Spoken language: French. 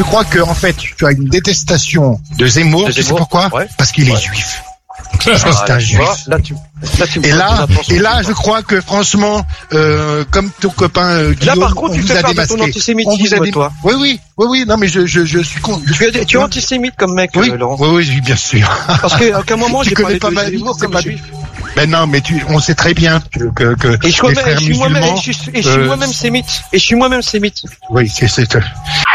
crois que en fait, tu as une détestation de Zemmour. Tu sais pourquoi? Ouais. Parce qu'il est juif. Parce que c'est un juif. Et là, je crois que franchement, comme ton copain Guillaume, là, par contre, tu fais part de ton antisémitisme, toi. Oui. Non, mais je suis con. Tu es antisémite comme mec, Laurent. Oui, bien sûr. Parce qu'à aucun moment, j'ai parlé de Zemmour comme juif. Ben non, mais on sait très bien que et je suis moi-même sémite. Et je suis moi-même sémite. Oui, c'est